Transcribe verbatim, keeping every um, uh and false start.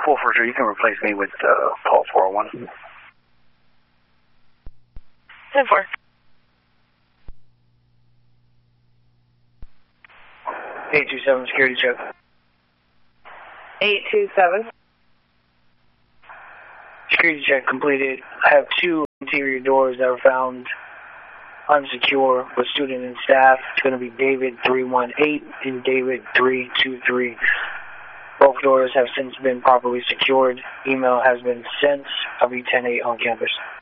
four four three, you can replace me with uh, Paul four oh one. ten four. eight two seven, security check. eight two seven. Security check completed. I have two interior doors that were found unsecure with student and staff. It's going to be David three one eight and David three two three. Both doors have since been properly secured. Email has been sent. I'll be ten eight on campus.